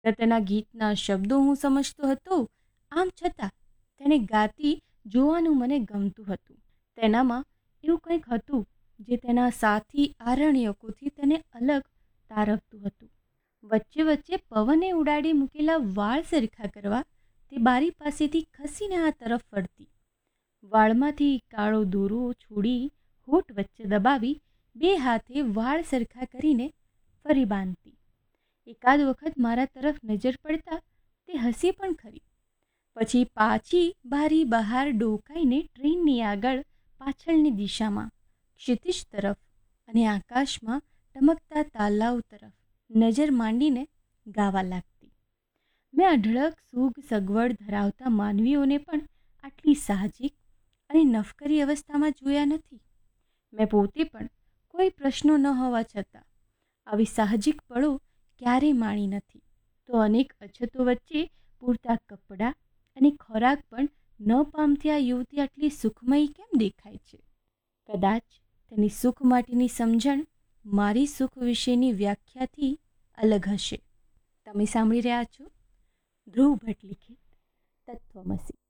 તેના ગીતના શબ્દો હું સમજતો હતો, આમ છતાં તેને ગાતી જોવાનું મને ગમતું હતું. તેનામાં એવું કંઈક હતું જે તેના સાથી આરણ્યકોથી તેને અલગ તારવતું હતું. વચ્ચે વચ્ચે પવને ઉડાડી મૂકેલા વાળ સરખા કરવા તે બારી પાસેથી ખસીને આ તરફ વળતી. વાળમાંથી કાળો દોરો છોડી હોઠ વચ્ચે દબાવી 2 હાથે વાળ સરખા કરીને ફરી બાંધતી. એકાદ વખત મારા તરફ નજર પડતા તે હસી પણ ખરી. પછી પાછી બારી બહાર ડોકાઈને ટ્રેનની આગળ પાછળની દિશામાં, ક્ષિતિજ તરફ અને આકાશમાં ટમકતા તાલાઓ તરફ નજર માંડીને ગાવા લાગતી. મેં અઢળક સુખ સગવડ ધરાવતા માનવીઓને પણ આટલી સાહજિક અને નફકરી અવસ્થામાં જોયા નથી. મેં પોતે પણ કોઈ પ્રશ્નો ન હોવા છતાં આવી સાહજિક પળો ક્યારેય માણી નથી. તો અનેક અછતો વચ્ચે પૂરતા કપડાં અને ખોરાક પણ ન પામતી આ યુવતી આટલી સુખમયી કેમ દેખાય છે? કદાચ તેની સુખ માટેની સમજણ મારી સુખ વિશેની વ્યાખ્યાથી અલગ હશે. તમે સાંભળી રહ્યા છો ધ્રુવ ભટ્ટ લિખિત તત્વમસી.